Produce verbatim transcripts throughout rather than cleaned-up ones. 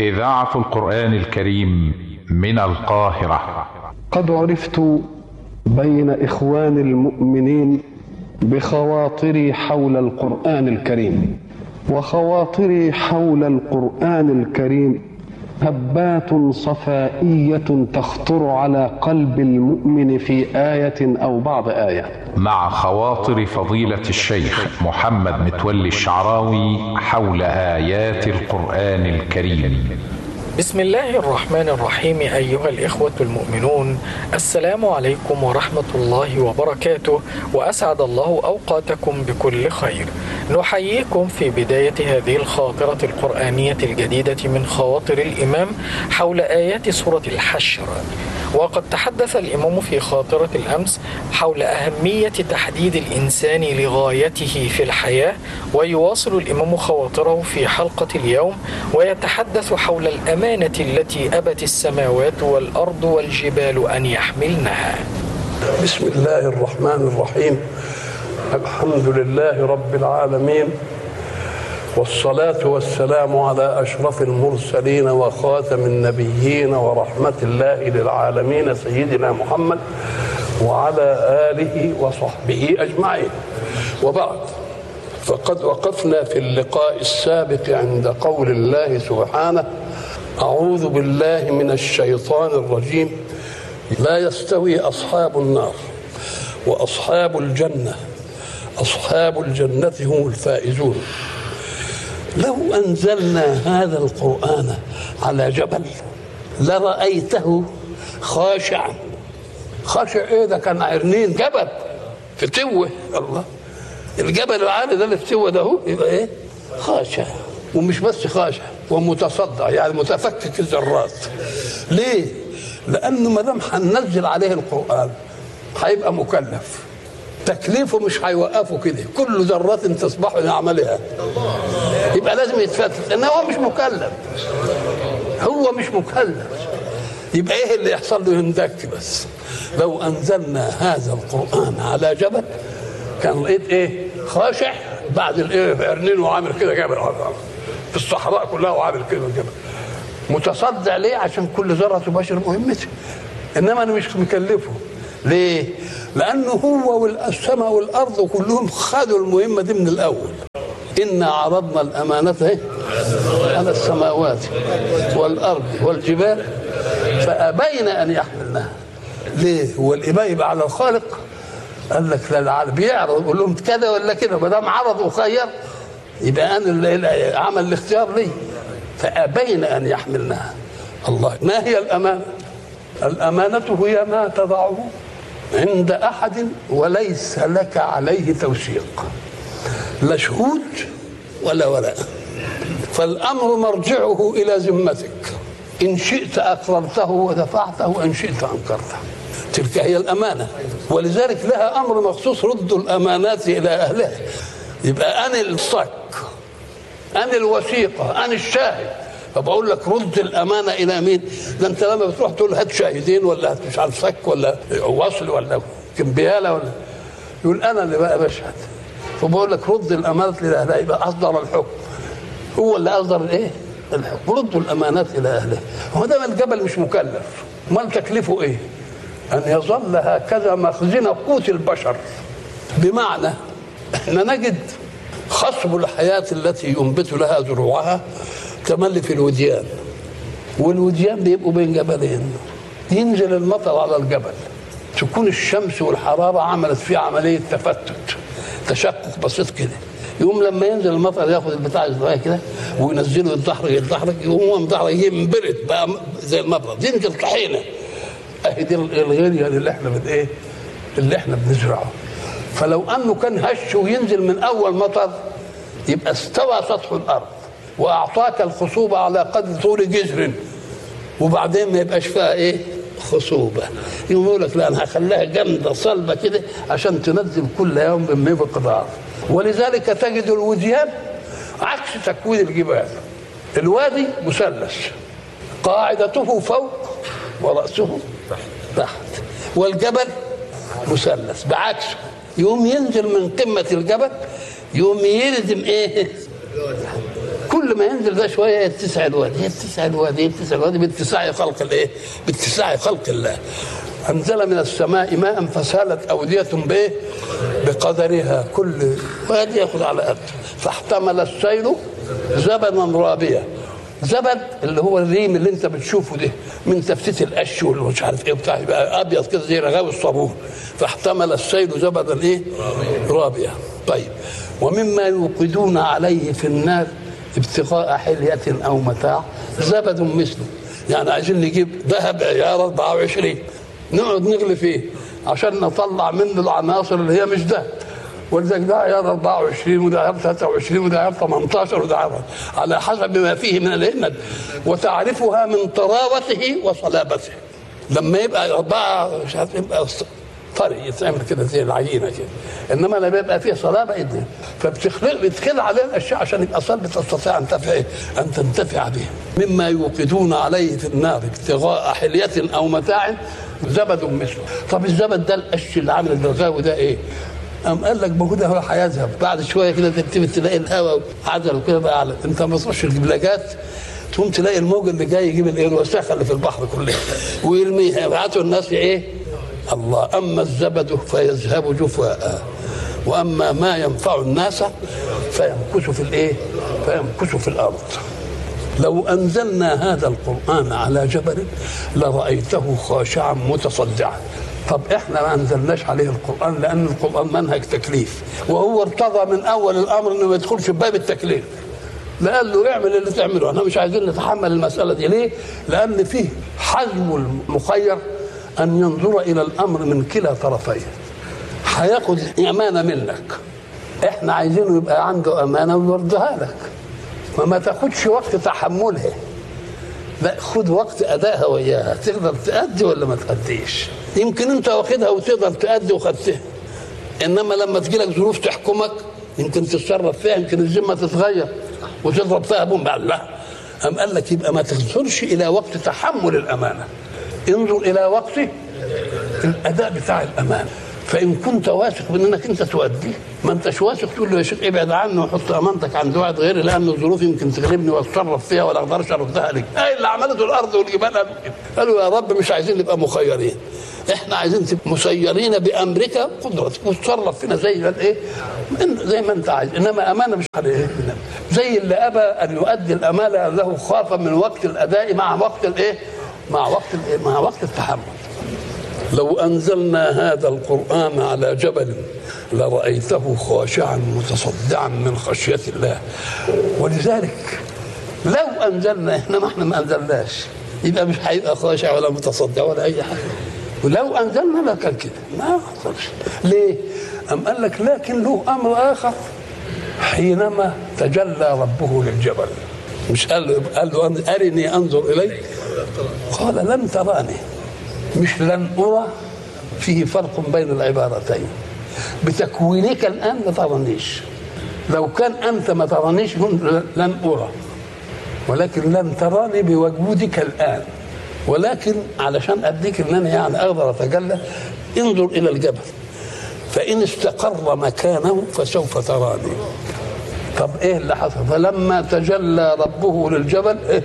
إذاعة القرآن الكريم من القاهرة. قد عرفت بين إخوان المؤمنين بخواطري حول القرآن الكريم، وخواطري حول القرآن الكريم هبات صفائية تخطر على قلب المؤمن في آية أو بعض آية. مع خواطر فضيلة الشيخ محمد متولي الشعراوي حول آيات القرآن الكريم. بسم الله الرحمن الرحيم. أيها الإخوة المؤمنون، السلام عليكم ورحمة الله وبركاته، وأسعد الله أوقاتكم بكل خير. نحييكم في بداية هذه الخاطرة القرآنية الجديدة من خواطر الإمام حول آيات سورة الحشر. وقد تحدث الإمام في خاطرة الأمس حول أهمية تحديد الإنسان لغايته في الحياة، ويواصل الإمام خواطره في حلقة اليوم ويتحدث حول الأمانة التي أبت السماوات والأرض والجبال أن يحملنها. بسم الله الرحمن الرحيم. الحمد لله رب العالمين، والصلاة والسلام على أشرف المرسلين وخاتم النبيين ورحمة الله للعالمين سيدنا محمد وعلى آله وصحبه أجمعين. وبعد، فقد وقفنا في اللقاء السابق عند قول الله سبحانه: أعوذ بالله من الشيطان الرجيم، لا يستوي أصحاب النار وأصحاب الجنة، أصحاب الجنة هم الفائزون. لو أنزلنا هذا القرآن على جبل لرأيته خاشعا. خاشع إيه ده؟ كان عرنين جبل فتوه. الله، الجبل العالي ده اللي فتوه ده هو يبقى إيه؟ خاشع. ومش بس خاشع، ومتصدع، يعني متفكك الذرات. ليه؟ لأنه ما دام هننزل عليه القرآن هيبقى مكلف. تكليفه مش هيوقفه كده، كل ذرة تصبح لعملها، يبقى لازم يتفتت، لأنه هو مش مكلف. هو مش مكلف، يبقى ايه اللي يحصل له؟ يندك بس. لو أنزلنا هذا القرآن على جبل كان لقيت ايه؟ خاشع بعد الايه عرنين وعامل كده جبل في الصحراء كلها وعامل كده جبل متصدع. ليه؟ عشان كل ذرة تباشر مهمته. إنما أنا مش مكلفه. ليه؟ لأنه هو والسماء والأرض كلهم خدوا المهمة دي من الأول. إنا عرضنا الأمانة على السماوات والأرض والجبال فأبين أن يحملناها. ليه؟ هو الإباء يبقى على الخالق؟ قال لك لا، بيعرض يقول لهم كذا ولا كده، ما دام عرض وخير يبقى أنا اللي عمل الاختيار ليه. فأبين أن يحملناها. الله، ما هي الأمانة؟ الأمانة هي ما تضعه عند أحد وليس لك عليه توثيق، لا شهود ولا ولاء، فالأمر مرجعه إلى ذمتك. إن شئت أقررته ودفعته، وإن شئت أنكرته. تلك هي الأمانة، ولذلك لها أمر مخصوص: ردوا الأمانات إلى أهلها. يبقى أنا الصك، أنا الوثيقة، أنا الشاهد. فبقول لك رد الأمانة إلى مين؟ ده أنت لما بتروح تقول هات شاهدين ولا هات مش عارف صك ولا وصل ولا كمبيالة ولا، يقول أنا اللي بقى بشهد. فبقول لك رد الأمانة إلى أهلها، يبقى أصدر الحكم، هو اللي أصدر الإيه؟ الحكم. ردوا الأمانات إلى أهلها. هو ده الجبل مش مكلف، امال تكلفه إيه؟ أن يظل هكذا مخزن قوت البشر. بمعنى إحنا نجد خصب الحياة التي ينبت لها زروعها تملي في الوديان، والوديان بيبقوا بين جبلين، ينزل المطر على الجبل، تكون الشمس والحرارة عملت فيه عملية تفتت، تشقق بسيط كده. يقوم لما ينزل المطر ياخد البتاع الصغير كده وينزله يتدحرج يتدحرج، يقوم هو مدحرج ينبرد بقى زي المبرد، ينزل طحينه. اهي دي الغيرية اللي احنا بن ايه؟ اللي احنا بنزرعه. فلو انه كان هش وينزل من اول مطر يبقى استوى سطح الارض واعطاك الخصوبه على قدر طول جذر، وبعدين ما يبقاش فيها ايه؟ خصوبه. يقول لك لا، انا هخليها جامده صلبه كده عشان تنزل كل يوم بمقدار. ولذلك تجد الوديان عكس تكوين الجبال. الوادي مثلث، قاعدته فوق ورأسه تحت، والجبل مثلث بعكسه. يوم ينزل من قمة الجبل يوم يلزم ايه؟ كل ما ينزل ده شويه يتسع الوادي، يتسع الوادي، يتسع الوادي باتساع خلق الايه؟ باتساع خلق الله. انزل من السماء ماء فسالت اوديه بايه؟ بقدرها، كل وادي ياخذ على قدره، فاحتمل السيل زبدا رابيا. زبد اللي هو الريم اللي انت بتشوفه ده من تفتيت القش والمش عارف ايه بتاع، يبقى ابيض كده زي رغاوي الصابون. فاحتمل السيل زبدا ايه؟ رابيا. طيب، ومما يوقدون عليه في النار ابتغاء حلية او متاع زبد مثله. يعني عايزين نجيب ذهب عيار أربعة وعشرين نقعد نغلي فيه عشان نطلع منه العناصر اللي هي مش ذهب، ولذلك ده عيار أربعة وعشرين وده عيار ثلاثة وعشرين وده عيار ثمانية عشر وده عيار على حسب ما فيه من الهند، وتعرفها من طراوته وصلابته. لما يبقى أربعة مش عارف يبقى طري يتعمل كده زي العجينه كده، انما لما يبقى فيه صلابه ايديه فبتخلق بتخلق عليه الاشياء عشان يبقى صلب تستطيع ان تنتفع ان تنتفع به. مما يوقدون عليه في النار ابتغاء حليه او متاع زبد مثله. طب الزبد ده القش اللي عامل الرغاوي ده ايه؟ قام قال لك ما ده هو هيذهب بعد شويه كده، تبتدي تلاقي الهواء عدل وكده بقى اعلى. انت ما تروحش الجبلجات تقوم تلاقي الموج اللي جاي يجيب الايه الوساخه اللي في البحر كلها ويرميها، يبعتوا الناس ايه؟ الله. اما الزبد فيذهب جفاء واما ما ينفع الناس فيمكث في الايه؟ فيمكث في الارض. لو انزلنا هذا القران على جبل لرايته خاشعا متصدعا. طب احنا ما انزلناش عليه القران لان القران منهج تكليف، وهو ارتضى من اول الامر انه ما يدخلش في باب التكليف. لا قال له اعمل اللي تعمله، احنا مش عايزين نتحمل المساله دي. ليه؟ لان فيه حزم المخير ان ينظر الى الامر من كلا طرفيه. هياخد امانه منك، احنا عايزينه يبقى عنده امانه ويرضيها لك، فما تاخدش وقت تحملها، لا خد وقت ادائها وياها. تقدر تأدي ولا ما تأديش؟ يمكن انت واخدها وتقدر تأدي وخدتها، انما لما تجيلك ظروف تحكمك يمكن تتصرف فيها، يمكن الذمه تتغير وتضرب فيها بوم. لا، أم قال لك يبقى ما تنظرش الى وقت تحمل الامانه، انظر الى وقت الاداء بتاع الامانه. فان كنت واثق من انك انت تؤدي، ما انتش واثق تقول له يا شيخ ابعد عني وحط امانتك عند واحد غيري لان الظروف يمكن تغلبني واتصرف فيها ولا اقدرش اردها لك. اي اللي عملته الارض والجبال قالوا يا رب مش عايزين نبقى مخيرين، احنا عايزين تبقى مسيرين بامرك قدرتك وتصرف فينا زي ما ايه زي ما انت عايز، انما امانه مش عليه. زي اللي ابى ان يؤدي الامانه له خافا من وقت الاداء مع وقت الايه مع وقت الايه مع وقت التحمل. لو انزلنا هذا القران على جبل لرايته خاشعا متصدعا من خشيه الله. ولذلك لو انزلنا، احنا ما احنا ما انزلناش، يبقى مش هيبقى خاشع ولا متصدع ولا اي حاجه. ولو انزلنا لكان كده ما حصلش. ليه؟ ام قال لك لكن له امر اخر. حينما تجلى ربه للجبل مش قال له قال له ارني انظر اليك، قال لن تراني، مش لن ارى. فيه فرق بين العبارتين. بتكوينك الان ما ترانيش، لو كان انت ما ترانيش لن ارى، ولكن لن تراني بوجودك الان. ولكن علشان اديك ان انا يعني اقدر اتجلى انظر الى الجبل فان استقر مكانه فسوف تراني. طب ايه اللي حصل؟ فلما تجلى ربه للجبل إيه؟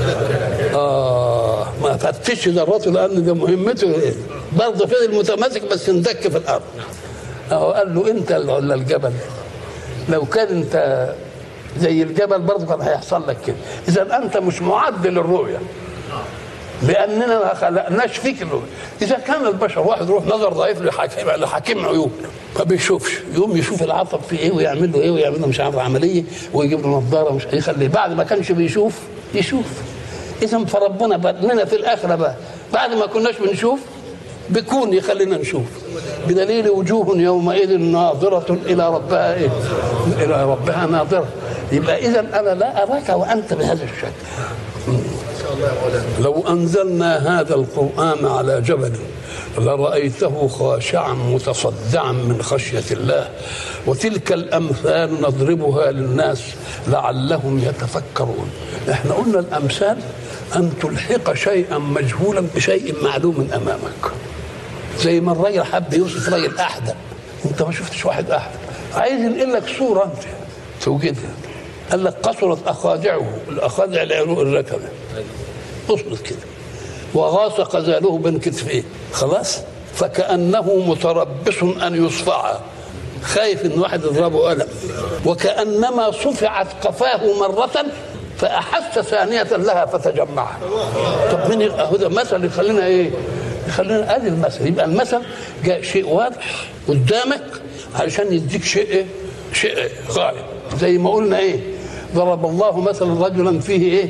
اه ما فتش ذراته لان ده مهمته ايه؟ برضه فضل متماسك بس اندك في الارض. اهو قال له انت ولا الجبل؟ لو كان انت زي الجبل برضه كان هيحصل لك كده. اذا انت مش معد للرؤيه لاننا ما خلقناش فيك الرؤيه. اذا كان البشر واحد يروح نظر ضعيف لحكيم لحكيم عيون ما بيشوفش، يقوم يشوف العصب في ايه ويعمل له ايه ويعمل له مش عارف عمليه ويجيب له نظاره مش هيخليه بعد ما كانش بيشوف يشوف. اذا فربنا لنا في الاخره بقى بعد ما كناش بنشوف بيكون يخلينا نشوف، بدليل وجوه يومئذ ناظره الى ربها ايه؟ الى ربها ناظره. يبقى اذا انا لا اراك وانت بهذا الشكل. لو أنزلنا هذا القرآن على جبل لرأيته خاشعا متصدعا من خشية الله. وتلك الأمثال نضربها للناس لعلهم يتفكرون. احنا قلنا الأمثال أن تلحق شيئا مجهولا بشيء معلوم أمامك. زي ما الراجل حب يوصف راجل أحدب، أنت ما شفتش واحد أحدب، عايز ينقل لك صورة أنت توجدها. قال لك قصرت أخاذعه، الأخاذع العروق الركبة قصرت كده، وغاص قزاله بين كتفيه، خلاص، فكأنه متربص أن يصفع، خايف إن واحد يضربه قلم، وكأنما صفعت قفاه مرة فأحس ثانية لها فتجمعها. طب من هذا مثل يخلينا إيه؟ يخلينا أدي المثل، يبقى المثل جاء شيء واضح قدامك علشان يديك شيء إيه؟ شيء غائب، زي ما قلنا إيه؟ ضرب الله مثلا رجلا فيه إيه؟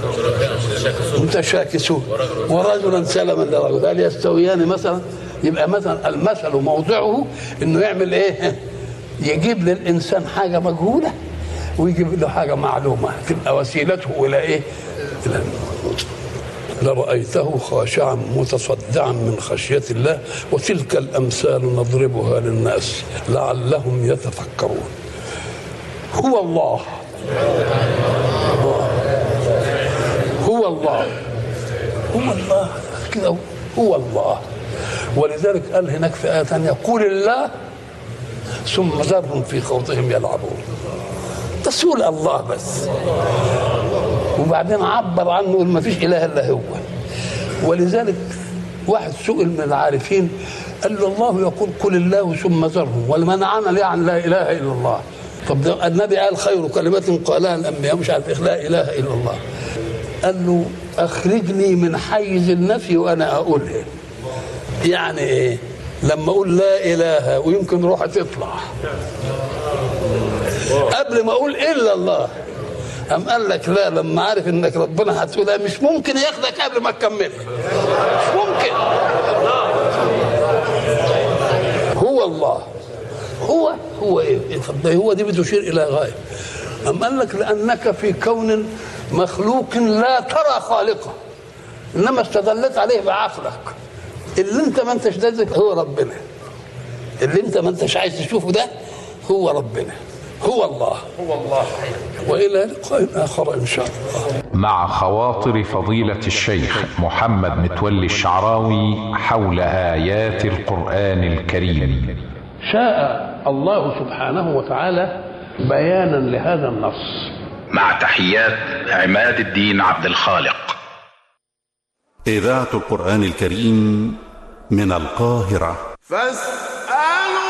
متشاكسون ورجلا سلما لرجل، هل يستويان مثلا؟ يبقى مثلا المثل موضعه إنه يعمل إيه؟ يجيب للإنسان حاجة مجهولة ويجيب له حاجة معلومة، تبقى وسيلته إلى إيه؟ إلى لرأيته خاشعا متصدعا من خشية الله، وتلك الأمثال نضربها للناس لعلهم يتفكرون. هو الله، هو الله، هو الله كده، هو الله. ولذلك قال هناك في آية ثانية قل الله ثم ذرهم في خوضهم يلعبون، تسول الله بس، وبعدين عبر عنه ما فيش إله إلا هو. ولذلك واحد سئل من العارفين قال له الله يقول قل الله ثم ذرهم ولمنعنا ليه عن لا إله إلا الله؟ طب النبي قال خير كلمة قالها الأنبياء مش عارف لا إله إلا الله. قال له أخرجني من حيز النفي وأنا أقولها. يعني إيه؟ لما أقول لا إله ويمكن روحي تطلع قبل ما أقول إلا الله، أم قال لك لا، لما عارف إنك ربنا هتقولها مش ممكن ياخدك قبل ما تكمل، مش ممكن. هو الله، هو هو إيه؟ هو دي بتشير إلى غاية. أم قال لك لأنك في كون مخلوق لا ترى خالقه، إنما استدلت عليه بعقلك. اللي أنت ما أنتش دادك هو ربنا، اللي أنت ما أنتش عايز تشوفه ده هو ربنا، هو الله، هو الله. وإلى لقاء آخر إن شاء الله. مع خواطر فضيلة الشيخ محمد متولي الشعراوي حول آيات القرآن الكريم. شاء الله سبحانه وتعالى بيانا لهذا النص. مع تحيات عماد الدين عبد الخالق. إذاعة القرآن الكريم من القاهرة.